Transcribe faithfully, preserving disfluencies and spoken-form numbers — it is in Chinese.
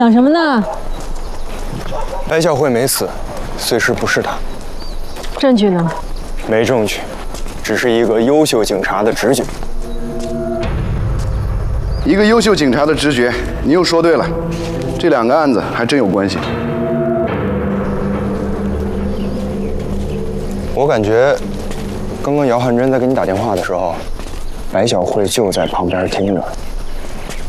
想什么呢？ 白小慧没死，碎尸不是她。 证据呢？ 没证据，只是一个优秀警察的直觉。 一个优秀警察的直觉，你又说对了，这两个案子还真有关系。 我感觉，刚刚姚汉珍在给你打电话的时候，白小慧就在旁边听着。